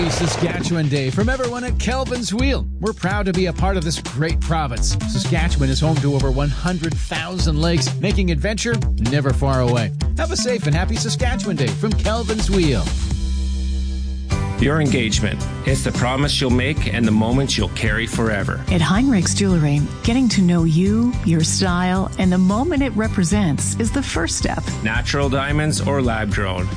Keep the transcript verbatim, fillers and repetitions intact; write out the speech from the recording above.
Happy Saskatchewan Day from everyone at Kelvin's Wheel. We're proud to be a part of this great province. Saskatchewan is home to over one hundred thousand lakes, making adventure never far away. Have a safe and happy Saskatchewan Day from Kelvin's Wheel. Your engagement. It's the promise you'll make and the moments you'll carry forever. At Heinrichs Jewelry, getting to know you, your style, and the moment it represents is the first step. Natural diamonds or lab grown.